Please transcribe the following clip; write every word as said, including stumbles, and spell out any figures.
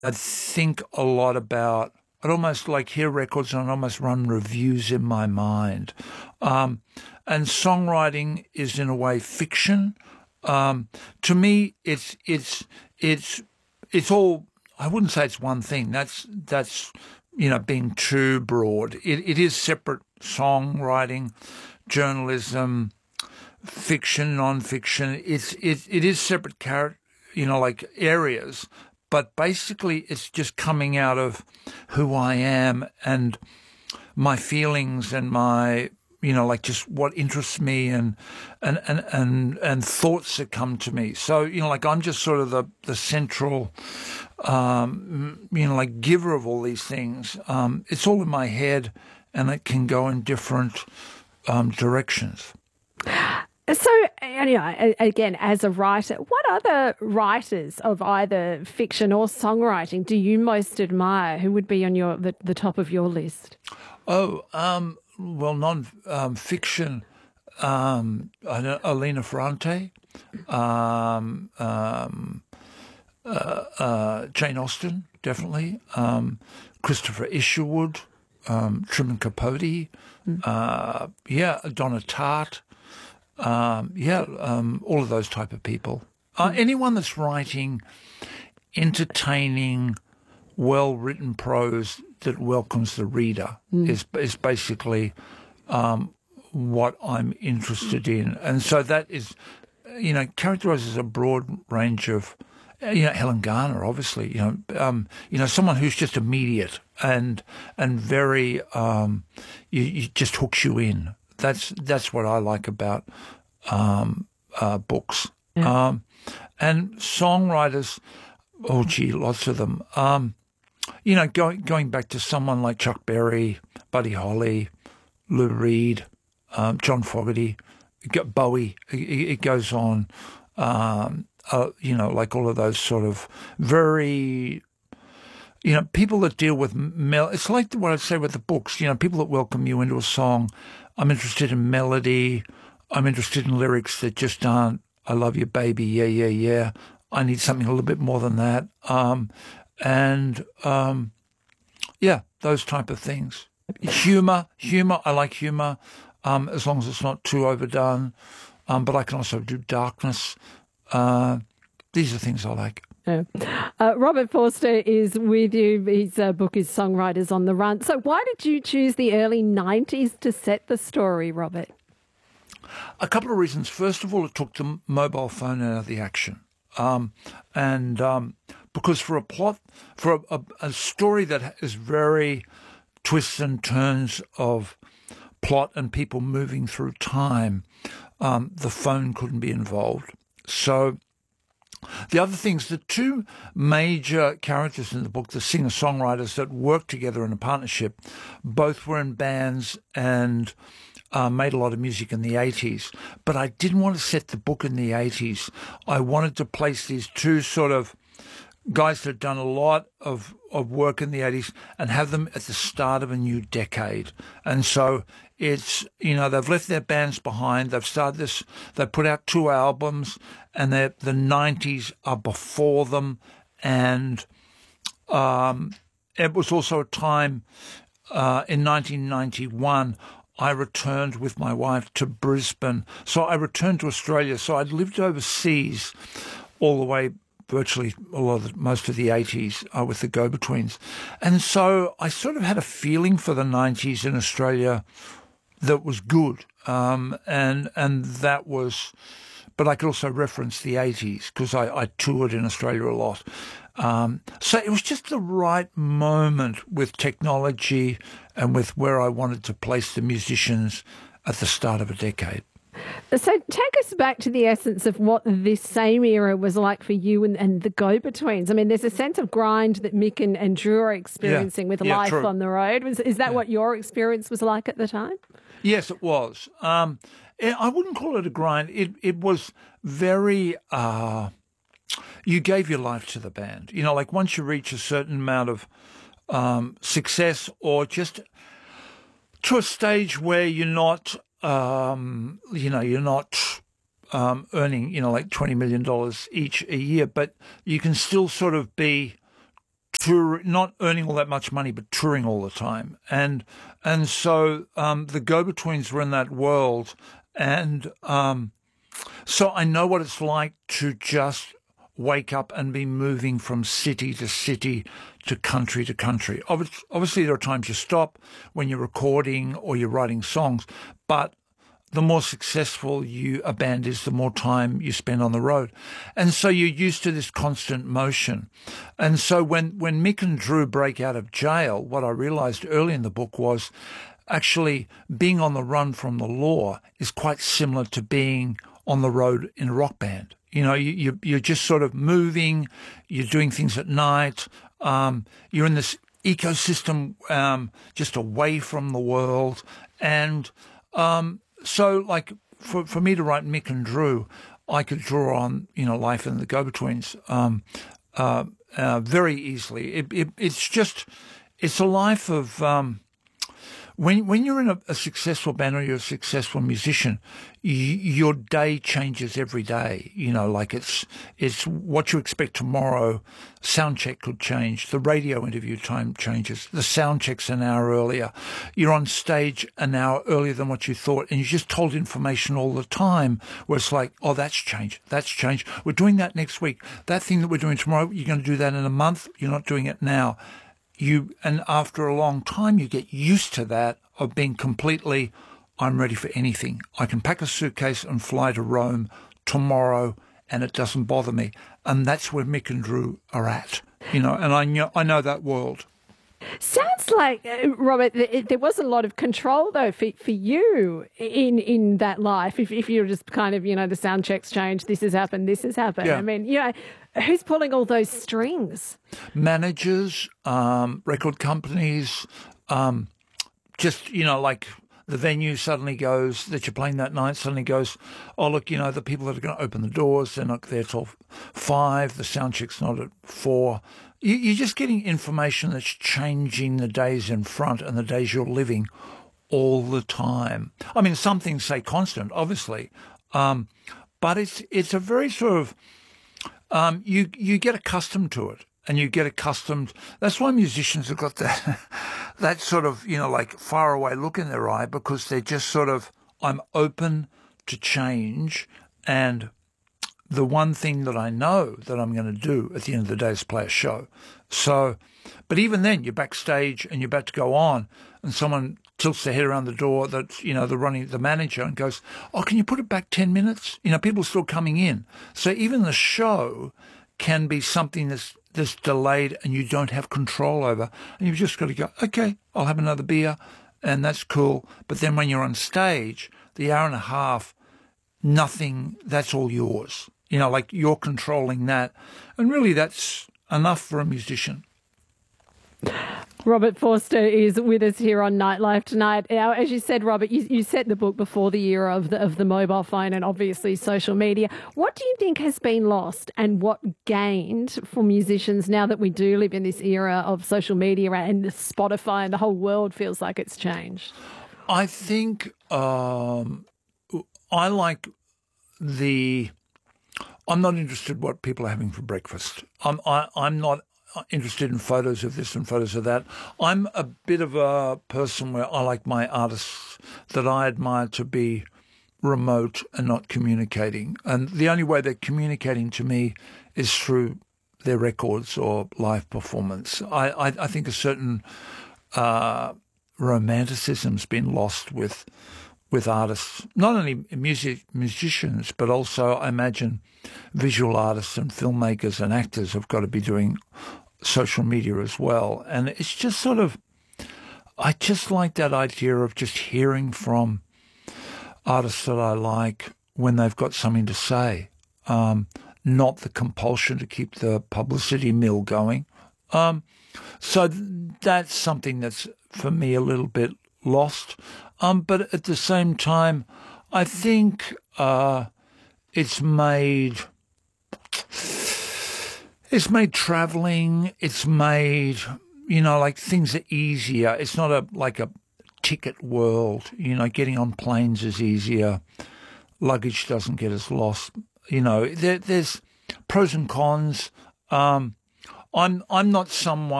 I'd think a lot about, I'd almost like hear records and I'd almost run reviews in my mind. Um, and songwriting is in a way fiction. Um, to me, it's it's it's it's all. I wouldn't say it's one thing. That's that's you know being too broad. It it is separate: songwriting, journalism, fiction, non-fiction. It's it it is separate character, you know, like areas. But basically, it's just coming out of who I am and my feelings and my, you know, like just what interests me and and and and, and thoughts that come to me. So, you know, like I'm just sort of the the central, um, you know, like giver of all these things. Um, it's all in my head, and it can go in different um, directions. So, anyway, again, as a writer, what other writers of either fiction or songwriting do you most admire? Who would be on your the, the top of your list? Oh, um, well, non-fiction, um, I know, Elena Ferrante, um, um, uh, uh, Jane Austen, definitely, um, Christopher Isherwood, um, Truman Capote, mm. uh, yeah, Donna Tartt. Um, yeah, um, all of those type of people. Uh, anyone that's writing entertaining, well-written prose that welcomes the reader mm. is is basically um, what I'm interested in. And so that is, you know, characterizes a broad range of, you know, Helen Garner, obviously, you know, um, you know, someone who's just immediate and and very, um, you, you just hooks you in. That's that's what I like about um, uh, books. Yeah. Um, and songwriters, oh gee, lots of them. Um, you know, going going back to someone like Chuck Berry, Buddy Holly, Lou Reed, um, John Fogerty, Bowie. It, it goes on. Um, uh, you know, like all of those sort of very. You know, people that deal with mel. It's like what I'd say with the books. You know, people that welcome you into a song. I'm interested in melody. I'm interested in lyrics that just aren't, I love you, baby, yeah, yeah, yeah. I need something a little bit more than that. Um, and, um, yeah, those type of things. Humour, humour, I like humour, um, as long as it's not too overdone. Um, but I can also do darkness. Uh, these are things I like. Yeah. Uh, Robert Forster is with you. His uh, book is Songwriters on the Run. So why did you choose the early nineties to set the story, Robert? A couple of reasons. First of all, it took the mobile phone out of the action. Um, and um, because for a plot, for a, a, a story that is very twists and turns of plot and people moving through time, um, the phone couldn't be involved. So the other things, the two major characters in the book, the singer-songwriters that worked together in a partnership, both were in bands and uh, made a lot of music in the eighties. But I didn't want to set the book in the eighties. I wanted to place these two sort of guys that had done a lot of, of work in the eighties and have them at the start of a new decade. And so it's, you know, they've left their bands behind. They've started this, they've put out two albums and the nineties are before them. And um, it was also a time uh, in nineteen ninety-one, I returned with my wife to Brisbane. So I returned to Australia. So I'd lived overseas all the way virtually a lot of the, most of the eighties uh, with the Go-Betweens. And so I sort of had a feeling for the nineties in Australia that was good. Um, and and that was, but I could also reference the eighties because I, I toured in Australia a lot. Um, so it was just the right moment with technology and with where I wanted to place the musicians at the start of a decade. So take us back to the essence of what this same era was like for you and, and the Go-Betweens. I mean, there's a sense of grind that Mick and, and Drew are experiencing yeah. with yeah, life true. on the road. Was, is that yeah. what your experience was like at the time? Yes, it was. Um, I wouldn't call it a grind. It it was very... Uh, you gave your life to the band. You know, like once you reach a certain amount of um, success or just to a stage where you're not... Um, you know, you're not um, earning, you know, like twenty million dollars each a year, but you can still sort of be tour, not earning all that much money, but touring all the time. And and so um, the Go-Betweens were in that world. And um, so I know what it's like to just wake up and be moving from city to city to country to country. Obviously, there are times you stop when you're recording or you're writing songs, but the more successful you a band is, the more time you spend on the road. And so you're used to this constant motion. And so when, when Mick and Drew break out of jail, what I realized early in the book was actually being on the run from the law is quite similar to being on the road in a rock band. You know, you, you, you're just sort of moving, you're doing things at night, um, you're in this ecosystem um, just away from the world. And um, so, like, for, for me to write Mick and Drew, I could draw on, you know, life in the Go-Betweens um, uh, uh, very easily. It, it, it's just, it's a life of... Um, When when you're in a, a successful band or you're a successful musician, you, your day changes every day. You know, like it's it's what you expect tomorrow. Sound check could change. The radio interview time changes. The sound check's an hour earlier. You're on stage an hour earlier than what you thought, and you're just told information all the time. Where it's like, oh, that's changed. That's changed. We're doing that next week. That thing that we're doing tomorrow, you're going to do that in a month. You're not doing it now. You and after a long time, you get used to that of being completely, I'm ready for anything. I can pack a suitcase and fly to Rome tomorrow, and it doesn't bother me. And that's where Mick and Drew are at, you know. And I know I know that world. Sounds like, uh, Robert, th- there was a lot of control, though, for, for you in in that life. If if you're just kind of, you know, the sound checks change, this has happened, this has happened. Yeah. I mean, you know, who's pulling all those strings? Managers, um, record companies, um, just, you know, like the venue suddenly goes, that you're playing that night, suddenly goes, oh, look, you know, the people that are going to open the doors, they're not there till five, the sound check's not at four. You're just getting information that's changing the days in front and the days you're living all the time. I mean, some things say constant, obviously, um, but it's it's a very sort of um, you you get accustomed to it, and you get accustomed. That's why musicians have got that that sort of, you know, like far away look in their eye, because they're just sort of, I'm open to change, and the one thing that I know that I'm going to do at the end of the day is play a show. So, but even then, you're backstage and you're about to go on, and someone tilts their head around the door, that, you know, the running the manager, and goes, oh, can you put it back ten minutes? You know, people are still coming in. So even the show can be something that's, that's delayed and you don't have control over. And you've just got to go, okay, I'll have another beer, and that's cool. But then when you're on stage, the hour and a half, nothing, that's all yours. You know, like you're controlling that. And really that's enough for a musician. Robert Forster is with us here on Nightlife tonight. Now, as you said, Robert, you, you set the book before the era of the, of the mobile phone and obviously social media. What do you think has been lost and what gained for musicians now that we do live in this era of social media and Spotify and the whole world feels like it's changed? I think um, I like the... I'm not interested in what people are having for breakfast. I'm I, I'm not interested in photos of this and photos of that. I'm a bit of a person where I like my artists that I admire to be remote and not communicating. And the only way they're communicating to me is through their records or live performance. I, I, I think a certain uh, romanticism's been lost with with artists, not only music musicians, but also I imagine visual artists and filmmakers and actors have got to be doing social media as well. And it's just sort of, I just like that idea of just hearing from artists that I like when they've got something to say, um, not the compulsion to keep the publicity mill going. Um, so that's something that's, for me, a little bit lost. Um, but at the same time, I think uh, it's made it's made traveling. It's made, you know, like things are easier. It's not a like a ticket world. You know, getting on planes is easier. Luggage doesn't get as lost. You know, there, there's pros and cons. Um, I'm I'm not someone